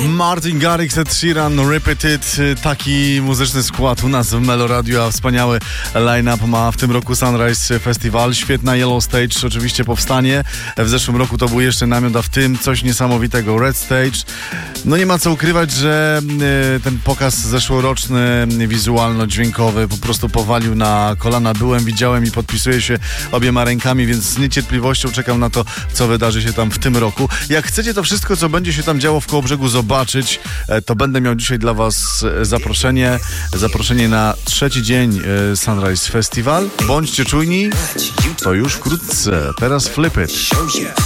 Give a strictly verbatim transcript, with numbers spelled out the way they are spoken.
Martin Garrix, Ed Sheeran, Repeated, taki muzyczny skład u nas w Melo Radio, a wspaniały line-up ma w tym roku Sunrise Festival, świetna Yellow Stage, oczywiście powstanie, w zeszłym roku to był jeszcze namiot, a w tym coś niesamowitego, Red Stage. No nie ma co ukrywać, że ten pokaz zeszłoroczny, wizualno-dźwiękowy po prostu powalił na kolana, byłem, widziałem i podpisuję się obiema rękami, więc z niecierpliwością czekam na to, co wydarzy się tam w tym roku. Jak chcecie to wszystko, co będzie się tam działo w Kołobrzegu zobaczyć, to będę miał dzisiaj dla was zaproszenie. Zaproszenie na trzeci dzień Sunrise Festival. Bądźcie czujni, to już wkrótce. Teraz Flip It.